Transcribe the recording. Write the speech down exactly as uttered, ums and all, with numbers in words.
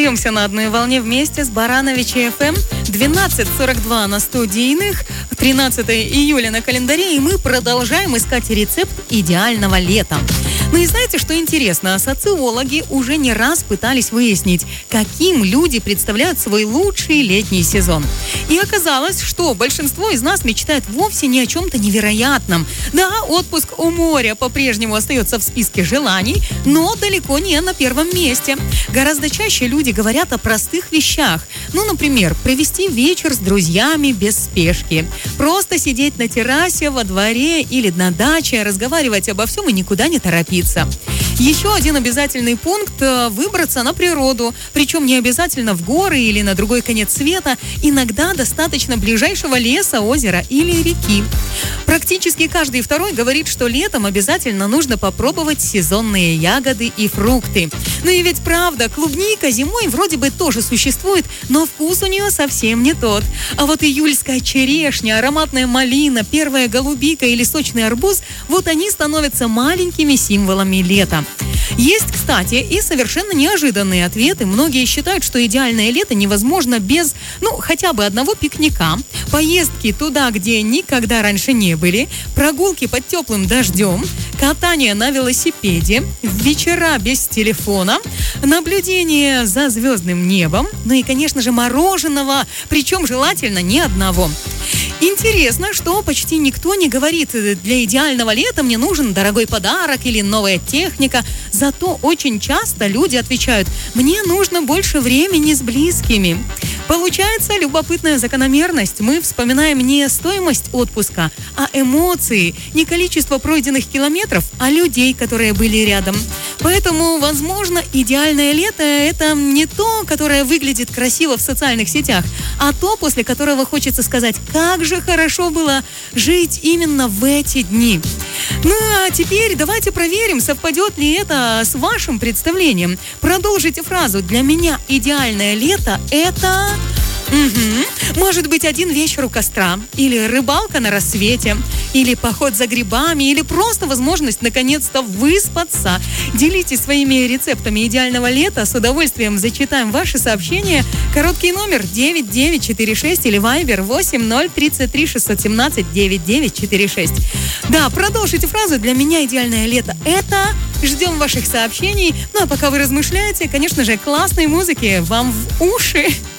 Остаемся на одной волне вместе с Барановичей эф эм. двенадцать сорок два на студийных, тринадцатое июля на календаре, и мы продолжаем искать рецепт идеального лета. Ну и знаете, что интересно? Социологи уже не раз пытались выяснить, каким люди представляют свой лучший летний сезон. И оказалось, что большинство из нас мечтает вовсе не о чем-то невероятном. Да, отпуск у моря по-прежнему остается в списке желаний, но далеко не на первом месте. Гораздо чаще люди говорят о простых вещах. Ну, например, провести вечер с друзьями без спешки. Просто сидеть на террасе, во дворе или на даче, разговаривать обо всем и никуда не торопиться. Еще один обязательный пункт – выбраться на природу. Причем не обязательно в горы или на другой конец света. Иногда достаточно ближайшего леса, озера или реки. Практически каждый второй говорит, что летом обязательно нужно попробовать сезонные ягоды и фрукты. Ну и ведь правда, клубника зимой вроде бы тоже существует, но вкус у нее совсем не тот. А вот июльская черешня, ароматная малина, первая голубика или сочный арбуз – вот они становятся маленькими символами лета. Есть, кстати, и совершенно неожиданные ответы. Многие считают, что идеальное лето невозможно без, ну, хотя бы одного пикника, поездки туда, где никогда раньше не были, прогулки под теплым дождем, катание на велосипеде, вечера без телефона, наблюдение за звездным небом, ну и, конечно же, мороженого, причем желательно не одного. Интересно, что почти никто не говорит: для идеального лета мне нужен дорогой подарок или новая техника. Зато очень часто люди отвечают: мне нужно больше времени с близкими. Получается любопытная закономерность. Мы вспоминаем не стоимость отпуска, а эмоции, не количество пройденных километров, а людей, которые были рядом. Поэтому, возможно, идеальное лето – это не то, которое выглядит красиво в социальных сетях, а то, после которого хочется сказать: как же хорошо было жить именно в эти дни. Ну а теперь давайте проверим, совпадет ли это с вашим представлением. Продолжите фразу: для меня идеальное лето – это... Угу. Может быть, один вечер у костра, или рыбалка на рассвете, или поход за грибами, или просто возможность наконец-то выспаться. Делитесь своими рецептами идеального лета, с удовольствием зачитаем ваши сообщения. Короткий номер девять девять четыре шесть или вайбер восемь ноль тридцать три шестьсот семнадцать девять девять четыре шесть. Да, продолжите фразу: для меня идеальное лето – это... Ждем ваших сообщений. Ну а пока вы размышляете, конечно же, классной музыки вам в уши.